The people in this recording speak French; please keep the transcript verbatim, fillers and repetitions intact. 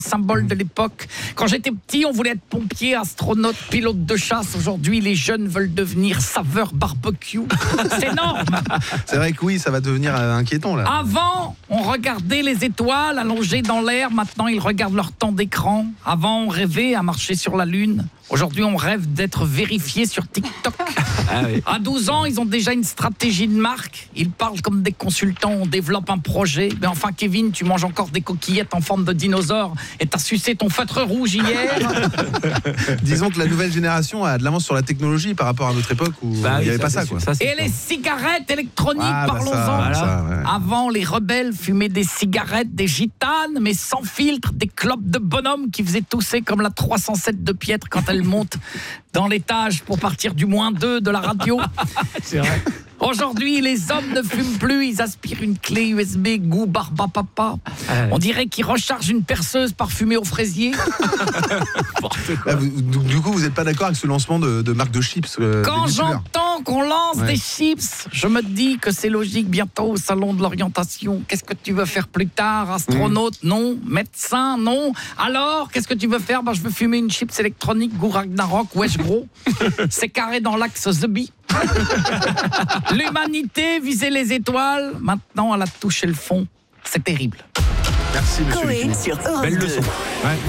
symbole de l'époque. Quand j'étais petit, on voulait être pompier, astronaute, pilote de chasse. Aujourd'hui, les jeunes veulent devenir saveur barbecue. C'est énorme. C'est vrai que oui, ça va devenir euh, inquiétant là. Avant, on regardait les étoiles allongées dans l'air. Maintenant, ils regardent leur temps d'écran. Avant, on rêvait à marcher sur la Lune. Aujourd'hui, on rêve d'être vérifié sur TikTok. Ah oui. À douze ans, ils ont déjà une stratégie de marque. Ils parlent comme des consultants, on développe un projet. Mais enfin, Kevin, tu manges encore des coquillettes en forme de dinosaure et t'as sucé ton feutre rouge hier. Disons que la nouvelle génération a de l'avance sur la technologie par rapport à notre époque où Bah il oui, n'y avait pas c'est ça, sûr. quoi. Ça, c'est Et sûr. les cigarettes électroniques, Ah, bah parlons-en. ça, Voilà. ça, ouais. Avant, les rebelles fumaient des cigarettes, des gitanes, mais sans filtre, des clopes de bonhomme qui faisaient tousser comme la trois cent sept de Pietre quand elle monte dans l'étage pour partir du moins deux de la radio. C'est vrai. Aujourd'hui, les hommes ne fument plus, ils aspirent une clé U S B goût barbapapa. Ah, On dirait qu'ils rechargent une perceuse parfumée au fraisier. Ah, vous- du, du coup, vous n'êtes pas d'accord avec ce lancement de, de marque de chips euh, Quand des youtubeurs? j'entends qu'on lance Ouais. des chips, je me dis que c'est logique bientôt au salon de l'orientation. Qu'est-ce que tu veux faire plus tard? Astronaute? Non. Médecin? Non. Alors, qu'est-ce que tu veux faire? Ben, je veux fumer une chips électronique goût Ragnarok, wesh gros. C'est carré dans l'axe The Bee. L'humanité visait les étoiles, maintenant elle a touché le fond. C'est terrible. Merci, monsieur. Coé Lucu. sur Europe Belle deux. leçon. Ouais.